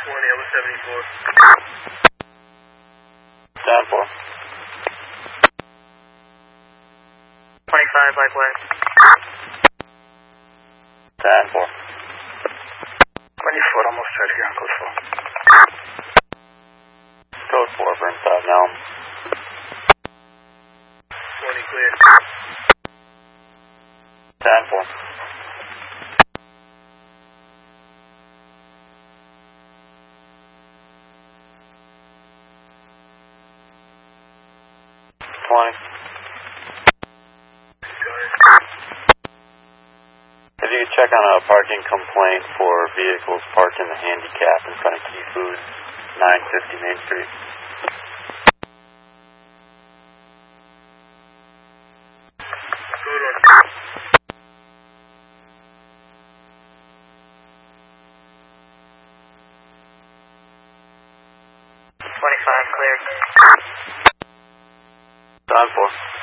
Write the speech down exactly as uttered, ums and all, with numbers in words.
twenty, I'm a seventy-four. Down four. twenty-five, likewise. Down four. twenty-four, almost ready here, code four. Code four, Burnside now. twenty, clear. Down four. twenty. If you could check on a parking complaint for vehicles parked in the handicap in front of Key Foods, nine fifty Main Street. Good one. twenty-five, clear. Down four.